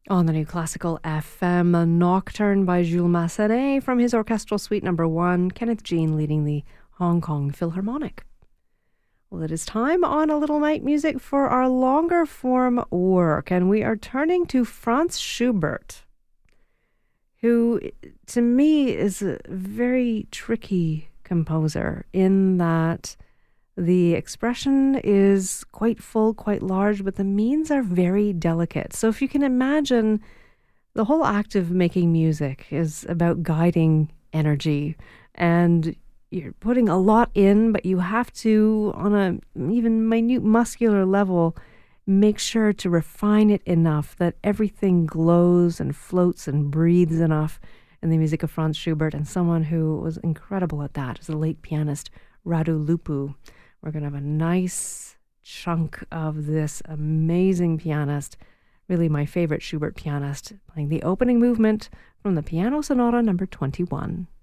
On the new Classical FM, a Nocturne by Jules Massenet from his Orchestral Suite No. 1, Kenneth Jean leading the Hong Kong Philharmonic. Well, it is time on A Little Night Music for our longer form work, and we are turning to Franz Schubert, who, to me, is a very tricky composer in that the expression is quite full, quite large, but the means are very delicate. So if you can imagine, the whole act of making music is about guiding energy, and you're putting a lot in, but you have to, on a even minute muscular level, make sure to refine it enough that everything glows and floats and breathes enough in the music of Franz Schubert. And someone who was incredible at that is the late pianist Radu Lupu. We're going to have a nice chunk of this amazing pianist, really my favorite Schubert pianist, playing the opening movement from the Piano Sonata No. 21.